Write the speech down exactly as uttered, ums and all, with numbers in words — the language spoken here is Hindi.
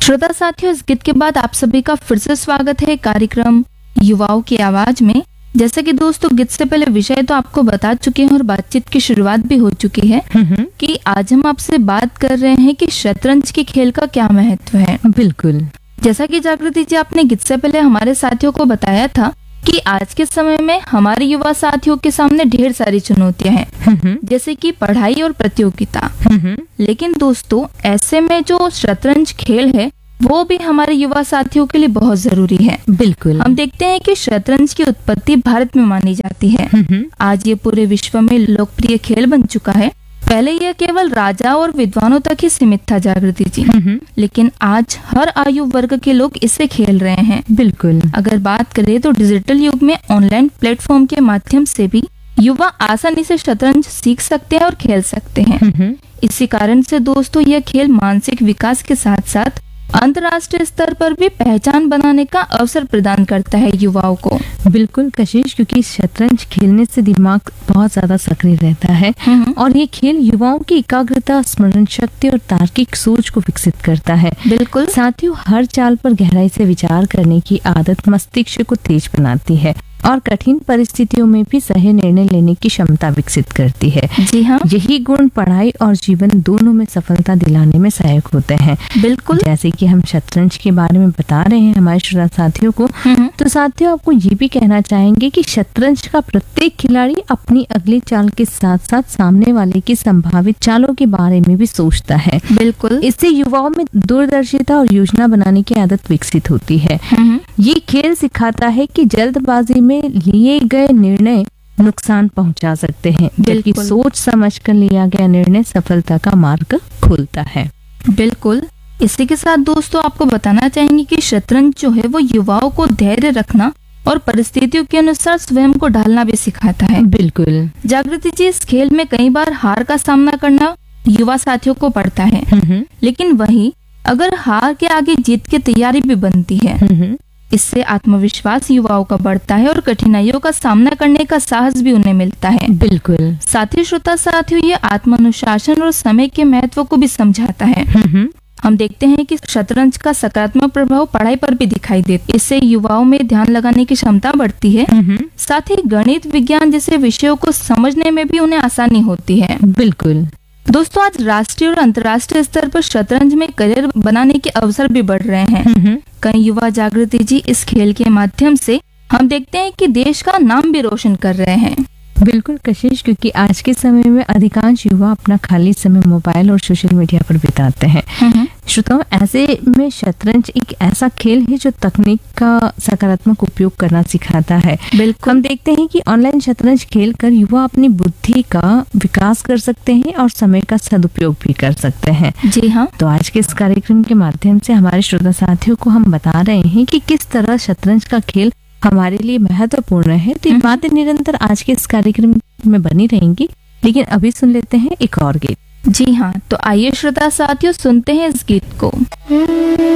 श्रोता साथियों, इस गीत के बाद आप सभी का फिर से स्वागत है कार्यक्रम युवाओं की आवाज में। जैसे कि दोस्तों, गीत से पहले विषय तो आपको बता चुके हैं और बातचीत की शुरुआत भी हो चुकी है कि आज हम आपसे बात कर रहे हैं कि शतरंज के खेल का क्या महत्व है। बिल्कुल। जैसा कि जागृति जी, आपने गीत से पहले हमारे साथियों को बताया था कि आज के समय में हमारे युवा साथियों के सामने ढेर सारी चुनौतियां हैं, जैसे कि पढ़ाई और प्रतियोगिता। लेकिन दोस्तों, ऐसे में जो शतरंज खेल है वो भी हमारे युवा साथियों के लिए बहुत जरूरी है। बिल्कुल। हम देखते हैं कि शतरंज की उत्पत्ति भारत में मानी जाती है। आज ये पूरे विश्व में लोकप्रिय खेल बन चुका है। पहले यह केवल राजा और विद्वानों तक ही सीमित था, जागृति जी, लेकिन आज हर आयु वर्ग के लोग इसे खेल रहे हैं। बिल्कुल। अगर बात करें तो डिजिटल युग में ऑनलाइन प्लेटफॉर्म के माध्यम से भी युवा आसानी से शतरंज सीख सकते हैं और खेल सकते हैं। इसी कारण से दोस्तों, यह खेल मानसिक विकास के साथ साथ अंतर्राष्ट्रीय स्तर पर भी पहचान बनाने का अवसर प्रदान करता है युवाओं को। बिल्कुल कशिश, क्योंकि शतरंज खेलने से दिमाग बहुत ज्यादा सक्रिय रहता है और ये खेल युवाओं की एकाग्रता, स्मरण शक्ति और तार्किक सोच को विकसित करता है। बिल्कुल। साथियों, हर चाल पर गहराई से विचार करने की आदत मस्तिष्क को तेज बनाती है और कठिन परिस्थितियों में भी सही निर्णय लेने की क्षमता विकसित करती है। जी हाँ। यही गुण पढ़ाई और जीवन दोनों में सफलता दिलाने में सहायक होते हैं। बिल्कुल। जैसे कि हम शतरंज के बारे में बता रहे हैं हमारे श्रोता साथियों को, तो साथियों आपको ये भी कहना चाहेंगे कि शतरंज का प्रत्येक खिलाड़ी अपनी अगली चाल के साथ साथ सामने वाले की संभावित चालों के बारे में भी सोचता है। बिल्कुल। इससे युवाओं में दूरदर्शिता और योजना बनाने की आदत विकसित होती है। ये खेल सिखाता है कि जल्दबाजी में लिए गए निर्णय नुकसान पहुंचा सकते हैं, जबकि सोच समझ कर लिया गया निर्णय सफलता का मार्ग खोलता है। बिल्कुल। इसी के साथ दोस्तों, आपको बताना चाहेंगे कि शतरंज जो है वो युवाओं को धैर्य रखना और परिस्थितियों के अनुसार स्वयं को ढालना भी सिखाता है। बिल्कुल। जागृति जी, इस खेल में कई बार हार का सामना करना युवा साथियों को पड़ता है, लेकिन वहीं अगर हार के आगे जीत की तैयारी भी बनती है। इससे आत्मविश्वास युवाओं का बढ़ता है और कठिनाइयों का सामना करने का साहस भी उन्हें मिलता है। बिल्कुल। साथ ही श्रोता साथियों, ये आत्मानुशासन और समय के महत्व को भी समझाता है। हम देखते हैं कि शतरंज का सकारात्मक प्रभाव पढ़ाई पर भी दिखाई देता है। इससे युवाओं में ध्यान लगाने की क्षमता बढ़ती है। साथ ही गणित, विज्ञान जैसे विषयों को समझने में भी उन्हें आसानी होती है। बिल्कुल। दोस्तों, आज राष्ट्रीय और अंतर्राष्ट्रीय स्तर पर शतरंज में करियर बनाने के अवसर भी बढ़ रहे हैं। कई युवा, जागृति जी, इस खेल के माध्यम से हम देखते हैं कि देश का नाम भी रोशन कर रहे हैं। बिल्कुल कशिश, क्योंकि आज के समय में अधिकांश युवा अपना खाली समय मोबाइल और सोशल मीडिया पर बिताते हैं। श्रोताओं, ऐसे में शतरंज एक ऐसा खेल है जो तकनीक का सकारात्मक उपयोग करना सिखाता है। बिल्कुल। हम देखते हैं कि ऑनलाइन शतरंज खेल कर युवा अपनी बुद्धि का विकास कर सकते हैं और समय का सदुपयोग भी कर सकते हैं। जी हाँ। तो आज के इस कार्यक्रम के माध्यम से हमारे श्रोता साथियों को हम बता रहे हैं कि किस तरह शतरंज का खेल हमारे लिए महत्वपूर्ण है। तो ये बातें निरंतर आज के इस कार्यक्रम में बनी रहेंगी, लेकिन अभी सुन लेते हैं एक और गीत। जी हाँ, तो आइए श्रोता साथियों, सुनते हैं इस गीत को।